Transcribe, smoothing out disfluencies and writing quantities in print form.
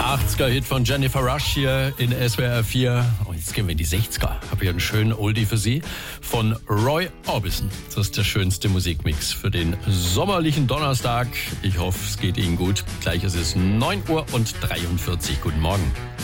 80er-Hit von Jennifer Rush hier in SWR 4. Und jetzt gehen wir in die 60er. Habe ich einen schönen Oldie für Sie von Roy Orbison. Das ist der schönste Musikmix für den sommerlichen Donnerstag. Ich hoffe, es geht Ihnen gut. Gleich ist es 9:43 Uhr. Guten Morgen.